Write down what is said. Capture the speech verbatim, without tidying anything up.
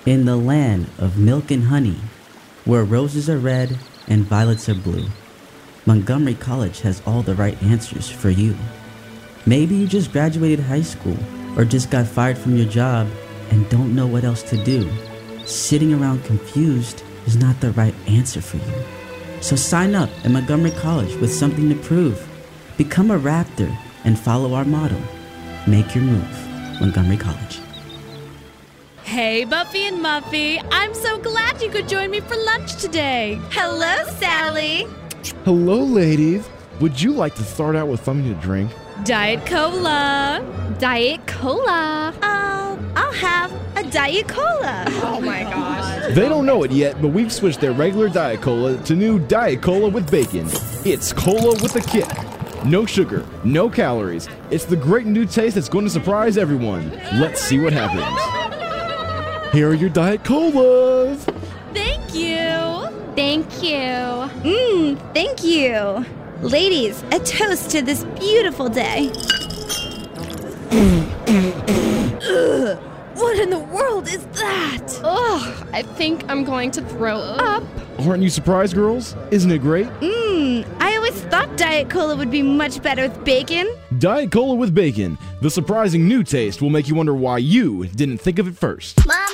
In the land of milk and honey, where roses are red and violets are blue, Montgomery College has all the right answers for you. Maybe you just graduated high school or just got fired from your job and don't know what else to do. Sitting around confused is not the right answer for you. So sign up at Montgomery College with something to prove. Become a Raptor and follow our motto. Make your move. Montgomery College. Hey, Buffy and Muffy. I'm so glad you could join me for lunch today. Hello, Sally. Hello, ladies. Would you like to start out with something to drink? Diet Cola. Diet Cola. Oh, I'll have a Diet Cola. Oh my gosh. They don't know it yet, but we've switched their regular Diet Cola to new Diet Cola with bacon. It's cola with a kick. No sugar, no calories. It's the great new taste that's going to surprise everyone. Let's see what happens. Here are your Diet Colas. Thank you. Thank you. Mmm, thank you. Ladies, a toast to this beautiful day. Ugh, what in the world is that? Ugh, I think I'm going to throw up. Aren't you surprised, girls? Isn't it great? Mmm, I always thought Diet Cola would be much better with bacon. Diet Cola with bacon. The surprising new taste will make you wonder why you didn't think of it first. Mom!